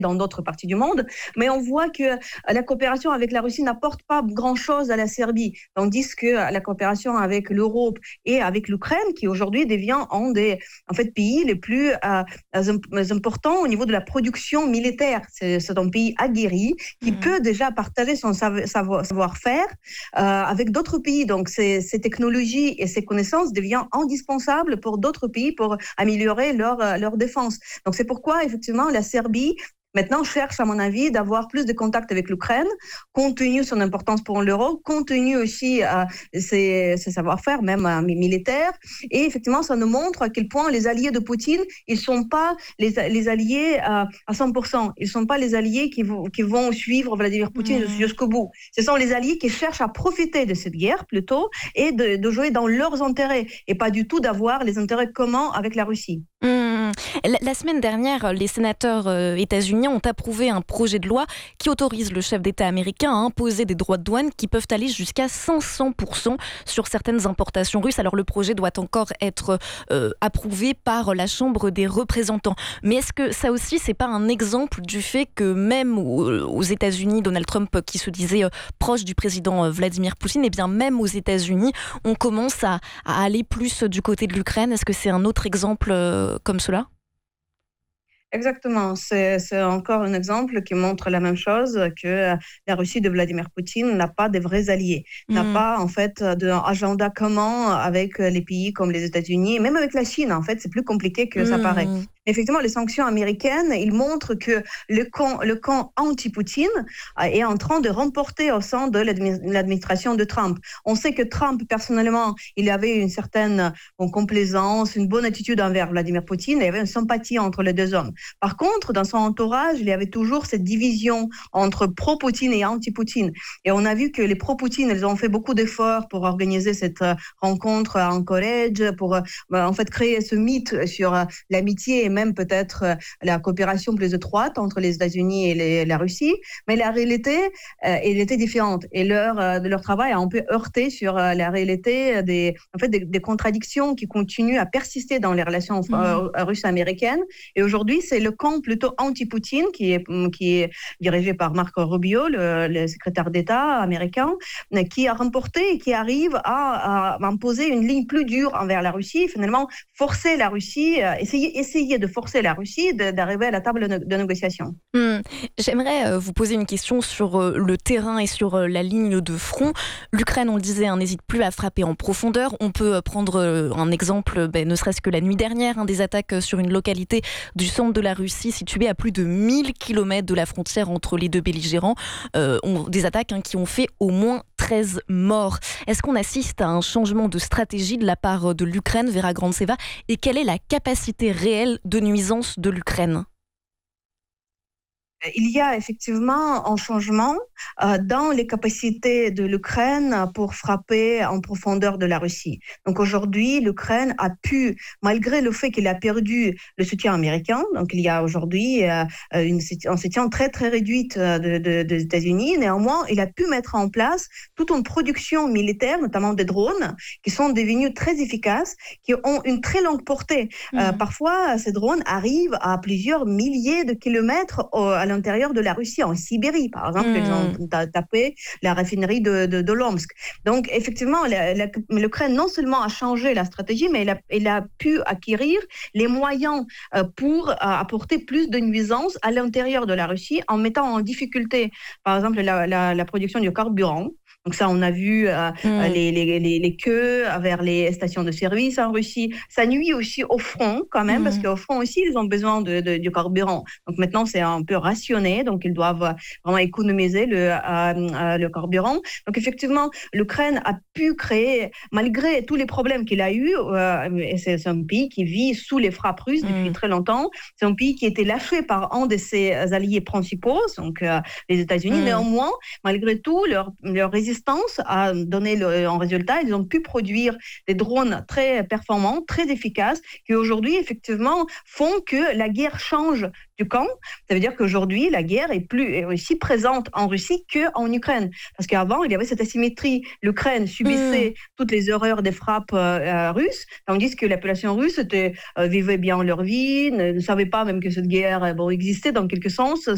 dans d'autres parties du monde, mais on voit que la coopération avec la Russie n'apporte pas grand-chose à la Serbie, tandis que la coopération avec l'Europe et avec l'Ukraine, qui aujourd'hui devient un des pays les plus importants au niveau de la production militaire. C'est un pays aguerri qui peut déjà partager son savoir-faire avec d'autres pays. Donc ces technologies et ces connaissances deviennent indispensables pour d'autres pays pour améliorer leur défense. Donc c'est pourquoi effectivement la Serbie maintenant cherche, à mon avis, d'avoir plus de contacts avec l'Ukraine, compte tenu de son importance pour l'Europe, compte tenu aussi ses savoir-faire, même militaires. Et effectivement, ça nous montre à quel point les alliés de Poutine, ils ne sont pas les alliés à 100%. Ils ne sont pas les alliés qui vont suivre Vladimir Poutine jusqu'au bout. Ce sont les alliés qui cherchent à profiter de cette guerre, plutôt, et de jouer dans leurs intérêts, et pas du tout d'avoir les intérêts communs avec la Russie. La semaine dernière, les sénateurs états-uniens ont approuvé un projet de loi qui autorise le chef d'État américain à imposer des droits de douane qui peuvent aller jusqu'à 500% sur certaines importations russes. Alors le projet doit encore être approuvé par la Chambre des représentants. Mais est-ce que ça aussi, c'est pas un exemple du fait que même aux États-Unis, Donald Trump qui se disait proche du président Vladimir Poutine, et bien même aux États-Unis, on commence à aller plus du côté de l'Ukraine. Est-ce que c'est un autre exemple comme cela ? Exactement, c'est encore un exemple qui montre la même chose, que la Russie de Vladimir Poutine n'a pas de vrais alliés, n'a pas en fait d'agenda commun avec les pays comme les États-Unis, même avec la Chine. En fait, c'est plus compliqué que ça paraît. Effectivement, les sanctions américaines, ils montrent que le camp anti-Poutine est en train de remporter au sein de l'administration de Trump. On sait que Trump, personnellement, il avait une certaine complaisance, une bonne attitude envers Vladimir Poutine, il y avait une sympathie entre les deux hommes. Par contre, dans son entourage, il y avait toujours cette division entre pro-Poutine et anti-Poutine. Et on a vu que les pro-Poutine, ils ont fait beaucoup d'efforts pour organiser cette rencontre à Anchorage, pour en fait créer ce mythe sur l'amitié et même peut-être la coopération plus étroite entre les États-Unis et la Russie. Mais la réalité, elle était différente. Et leur travail a un peu heurté sur la réalité des contradictions qui continuent à persister dans les relations russes-américaines. Et aujourd'hui, c'est le camp plutôt anti-Poutine qui est dirigé par Marco Rubio, le secrétaire d'État américain, qui a remporté et qui arrive à imposer une ligne plus dure envers la Russie, finalement forcer la Russie, essayer de forcer la Russie d'arriver à la table de négociation. J'aimerais vous poser une question sur le terrain et sur la ligne de front. L'Ukraine, on le disait, n'hésite plus à frapper en profondeur. On peut prendre un exemple, ne serait-ce que la nuit dernière, des attaques sur une localité du centre de la Russie, située à plus de 1000 km de la frontière entre les deux belligérants. Des attaques qui ont fait au moins 13 morts. Est-ce qu'on assiste à un changement de stratégie de la part de l'Ukraine vers Agrand-Seva, et quelle est la capacité réelle de nuisance de l'Ukraine ? Il y a effectivement un changement dans les capacités de l'Ukraine pour frapper en profondeur de la Russie. Donc aujourd'hui, l'Ukraine a pu, malgré le fait qu'il a perdu le soutien américain, donc il y a aujourd'hui un soutien très très réduit des États-Unis, néanmoins, il a pu mettre en place toute une production militaire, notamment des drones, qui sont devenus très efficaces, qui ont une très longue portée. Parfois, ces drones arrivent à plusieurs milliers de kilomètres à l'intérieur de la Russie, en Sibérie, par exemple. Ils ont tapé la raffinerie de Lomsk. Donc, effectivement, l'Ukraine non seulement a changé la stratégie, mais elle a pu acquérir les moyens pour apporter plus de nuisances à l'intérieur de la Russie, en mettant en difficulté, par exemple, la production du carburant. Donc ça, on a vu les queues vers les stations de service en Russie. Ça nuit aussi au front quand même, parce qu'au front aussi, ils ont besoin du carburant. Donc maintenant, c'est un peu rationné, donc ils doivent vraiment économiser le carburant. Donc effectivement, l'Ukraine a pu créer, malgré tous les problèmes qu'il a eus, et c'est un pays qui vit sous les frappes russes depuis très longtemps, c'est un pays qui a été lâché par un de ses alliés principaux, donc les États-Unis. Néanmoins, malgré tout, leur résistance a donné un résultat. Ils ont pu produire des drones très performants, très efficaces, qui aujourd'hui, effectivement, font que la guerre change du camp. Ça veut dire qu'aujourd'hui, la guerre est aussi présente en Russie qu'en Ukraine. Parce qu'avant, il y avait cette asymétrie. L'Ukraine subissait toutes les horreurs des frappes russes, tandis que la population russe vivait bien leur vie, ne savait pas même que cette guerre existait dans quelque sens.